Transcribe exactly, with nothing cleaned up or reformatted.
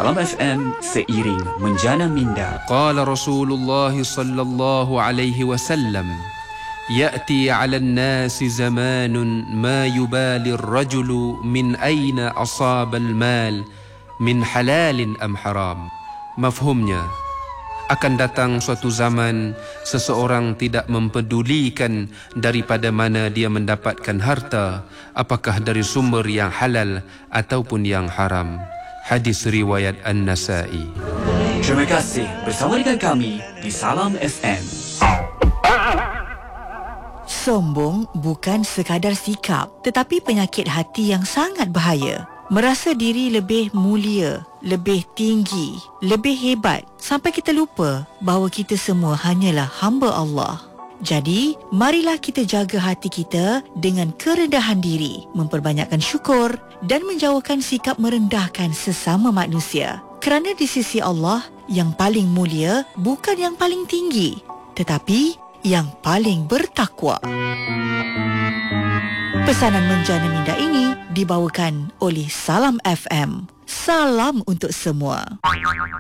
Salam F M seiring menjana minda. Qala Rasulullah sallallahu alaihi wasallam, يأتي على الناس زمان ما يبالي الرجل من أين أصاب المال من حلال أم حرام. Mafhumnya, akan datang suatu zaman seseorang tidak mempedulikan daripada mana dia mendapatkan harta, apakah dari sumber yang halal ataupun yang haram. Hadis riwayat An-Nasa'i. Terima kasih bersama dengan kami di Salam F M. Sombong bukan sekadar sikap, tetapi penyakit hati yang sangat bahaya. Merasa diri lebih mulia, lebih tinggi, lebih hebat, sampai kita lupa bahawa kita semua hanyalah hamba Allah. Jadi, marilah kita jaga hati kita dengan kerendahan diri, memperbanyakkan syukur dan menjauhkan sikap merendahkan sesama manusia. Kerana di sisi Allah, yang paling mulia bukan yang paling tinggi, tetapi yang paling bertakwa. Pesanan menjana minda ini dibawakan oleh Salam F M. Salam untuk semua.